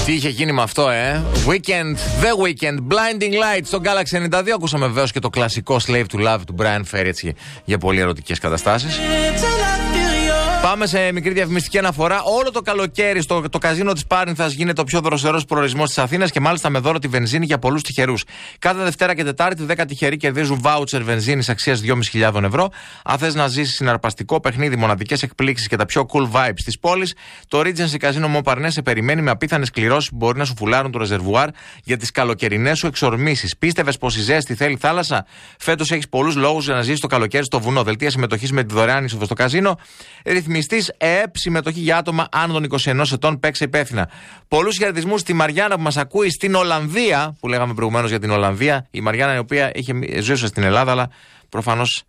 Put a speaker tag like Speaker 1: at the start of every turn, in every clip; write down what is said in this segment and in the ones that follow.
Speaker 1: Τι είχε γίνει με αυτό, Weekend, The Weekend, Blinding Lights στο Galaxy 92. Ακούσαμε βεβαίως και το κλασικό Slave to Love του Brian Ferry, έτσι, για πολύ ερωτικές καταστάσεις. Πάμε σε μικρή διαφημιστική αναφορά. Όλο το καλοκαίρι το καζίνο της Πάρνηθας γίνεται ο πιο δροσερός προορισμός της Αθήνας και μάλιστα με δώρο τη βενζίνη για πολλούς τυχερούς. Κάθε Δευτέρα και Τετάρτη 10 τυχεροί κερδίζουν βάουτσερ βενζίνης αξίας 2.500 ευρώ. Αν θες να ζήσεις συναρπαστικό παιχνίδι, μοναδικές εκπλήξεις και τα πιο cool vibes της πόλης, το Regency Casino Montparnasse σε περιμένει με απίθανες κληρώσεις που μπορεί να σου φουλάρουν το ρεζερβουάρ για τις καλοκαιρινές σου εξορμήσεις. Πίστευες πως η ζέστη θέλει θάλασσα? Φέτος έχεις πολλούς λόγους για να ζήσεις το καλοκαίρι στο βουνό. Δελτία συμμετοχής με τη δωρεάν είσοδο στο καζίνο. Ρυθμιστής ΕΕΠ, συμμετοχή για άτομα άνω των 21 ετών, παίξε υπεύθυνα. Πολλούς χαιρετισμούς στη Μαριάννα που μας ακούει στην Ολλανδία, που λέγαμε προηγουμένως για την Ολλανδία. Η Μαριάννα, η οποία ζούσε στην Ελλάδα, αλλά προφανώς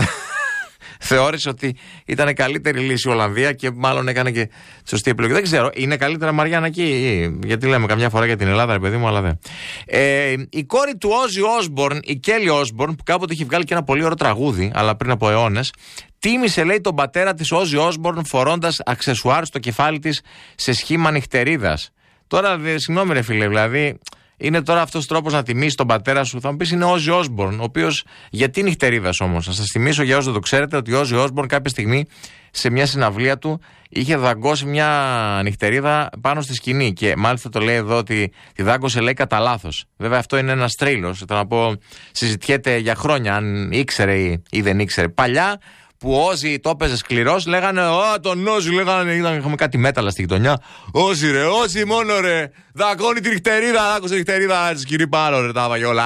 Speaker 1: θεώρησε ότι ήταν καλύτερη λύση η Ολλανδία και μάλλον έκανε και τη σωστή επιλογή. Δεν ξέρω, είναι καλύτερα Μαριάννα εκεί? Γιατί λέμε καμιά φορά για την Ελλάδα, ρε παιδί μου, αλλά δεν. Η κόρη του Ozzy Osbourne, η Kelly Osbourne, που κάποτε είχε βγάλει και ένα πολύ ωραίο τραγούδι, αλλά πριν από αιώνες, τίμησε, λέει, τον πατέρα της Ozzy Osbourne φορώντας αξεσουάρ στο κεφάλι της σε σχήμα νυχτερίδας. Τώρα, συγγνώμη ρε φίλε, δηλαδή, είναι τώρα αυτός τρόπος να τιμήσει τον πατέρα σου? Θα μου πεις, είναι ο Ozzy Osbourne, ο οποίος, γιατί νυχτερίδας όμως? Να σας θυμίσω, για όσοι δεν το ξέρετε, ότι ο Ozzy Osbourne κάποια στιγμή σε μια συναυλία του είχε δαγκώσει μια νυχτερίδα πάνω στη σκηνή και μάλιστα το λέει εδώ ότι τη δάγκωσε, λέει, κατά λάθος. Βέβαια αυτό είναι ένας τρίλος, θέλω να πω, συζητιέται για χρόνια αν ήξερε ή δεν ήξερε. Παλιά που ο Όζι το έπαιζε σκληρός, λέγανε, τον Όζι, λέγανε, είχαμε κάτι μέταλλα στη γειτονιά. Όζι ρε, Όζι μόνο ρε, δαγκώνει τη νυχτερίδα, δάκωσε τη νυχτερίδα, σκυρί πάνω ρε, τα βαγιόλα.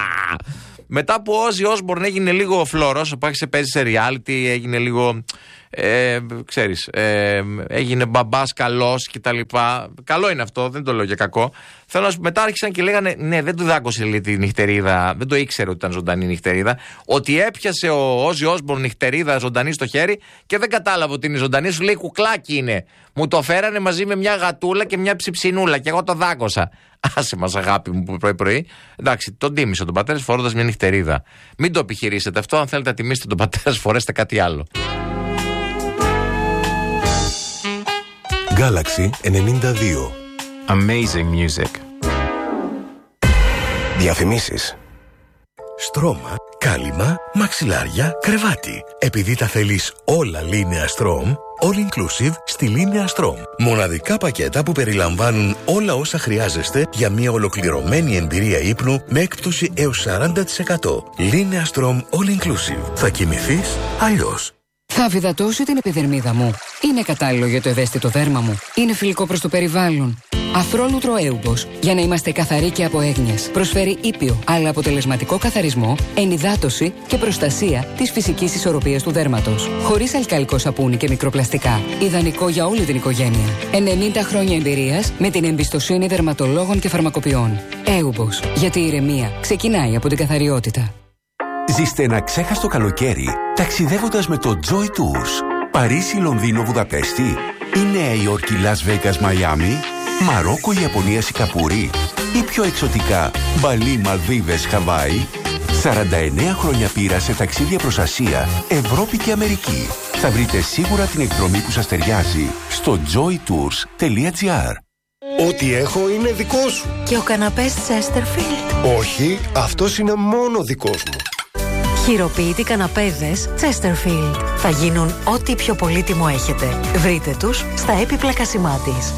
Speaker 1: Μετά που ο Όζι Όσμπορν έγινε λίγο φλόρος, άρχισε παίζει σε reality, έγινε λίγο, ξέρεις, έγινε μπαμπάς καλός κτλ. Καλό είναι αυτό, δεν το λέω για κακό. Θέλω να σου, μετά άρχισαν και λέγανε, ναι, δεν του δάκωσε, λέει, τη νυχτερίδα, δεν το ήξερε ότι ήταν ζωντανή νυχτερίδα, ότι έπιασε ο Όζι Όσμπορν νυχτερίδα ζωντανή στο χέρι και δεν κατάλαβε ότι είναι ζωντανή, σου λέει κουκλάκι είναι. Μου το φέρανε μαζί με μια γατούλα και μια ψιψινούλα και εγώ το δάκωσα. Άσε μας, αγάπη μου, που πρωί-πρωί. Εντάξει, τον τίμησε τον πατέρα φορώντας μια νυχτερίδα. Μην το επιχειρήσετε αυτό. Αν θέλετε να τιμήσετε τον πατέρα, φορέστε κάτι άλλο.
Speaker 2: Galaxy 92.
Speaker 3: Amazing music.
Speaker 2: Διαφημίσεις. Στρώμα, κάλυμα, μαξιλάρια, κρεβάτι. Επειδή τα θέλεις όλα Linea Strom, all inclusive στη Linea Strom. Μοναδικά πακέτα που περιλαμβάνουν όλα όσα χρειάζεστε για μια ολοκληρωμένη εμπειρία ύπνου με έκπτωση έως 40%. Linea Strom all inclusive. Θα κοιμηθείς αλλιώς.
Speaker 4: Θα αφυδατώσω την επιδερμίδα μου. Είναι κατάλληλο για το ευαίσθητο δέρμα μου. Είναι φιλικό προς το περιβάλλον. Αφρόλουτρο Έουμπος. Για να είμαστε καθαροί και από έγνοιες. Προσφέρει ήπιο, αλλά αποτελεσματικό καθαρισμό, ενυδάτωση και προστασία της φυσικής ισορροπίας του δέρματος. Χωρίς αλκαλικό σαπούνι και μικροπλαστικά. Ιδανικό για όλη την οικογένεια. 90 χρόνια εμπειρίας με την εμπιστοσύνη δερματολόγων και φαρμακοποιών. Έουμπος. Γιατί η ηρεμία ξεκινάει από την καθαριότητα.
Speaker 5: Ζήστε ένα ξέχαστο καλοκαίρι ταξιδεύοντας με το Joy Tours. Παρίσι, Λονδίνο, Βουδαπέστη ή Νέα Υόρκη, Las Vegas, Μαϊάμι, Μαρόκο, Ιαπωνία, Σιγκαπούρη ή πιο εξωτικά Μπαλί, Μαλδίβες, Χαβάη. 49 χρόνια πείρα σε ταξίδια προς Ασία, Ευρώπη και Αμερική. Θα βρείτε σίγουρα την εκδρομή που σας ταιριάζει στο joytours.gr.
Speaker 6: Ό,τι έχω είναι δικό σου.
Speaker 7: Και ο καναπές Chesterfield?
Speaker 6: Όχι, αυτός είναι μόνο δικός μου.
Speaker 7: Χειροποίητοι καναπέδες Chesterfield. Θα γίνουν ό,τι πιο πολύτιμο έχετε. Βρείτε τους στα έπιπλα Κασιμάτης.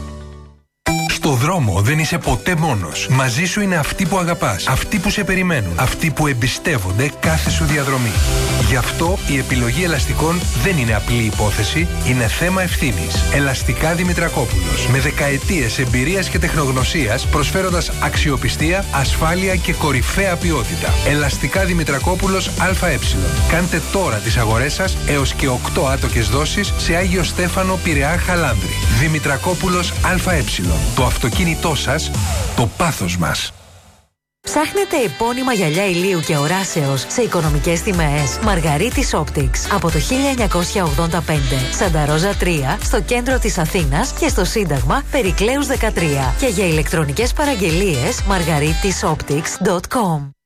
Speaker 8: Στο δρόμο δεν είσαι ποτέ μόνος. Μαζί σου είναι αυτοί που αγαπάς, αυτοί που σε περιμένουν, αυτοί που εμπιστεύονται κάθε σου διαδρομή. Γι' αυτό η επιλογή ελαστικών δεν είναι απλή υπόθεση, είναι θέμα ευθύνης. Ελαστικά Δημητρακόπουλος. Με δεκαετίες εμπειρίας και τεχνογνωσίας, προσφέροντας αξιοπιστία, ασφάλεια και κορυφαία ποιότητα. Ελαστικά Δημητρακόπουλος ΑΕ. Κάντε τώρα τις αγορές σας έως και 8 άτοκες δόσεις σε Άγιο Στέφανο, Πειραιά, Χαλάνδρη. Δημητρακόπουλος ΑΕ. Το αυτοκίνητό σας, το πάθος μας.
Speaker 7: Ψάχνετε επώνυμα γυαλιά ηλίου και οράσεως σε οικονομικές τιμές? Μαργαρίτης Optics. Από το 1985. Σανταρόζα 3, στο κέντρο της Αθήνας και στο Σύνταγμα Περικλέους 13. Και για ηλεκτρονικές παραγγελίες margaritesoptics.com.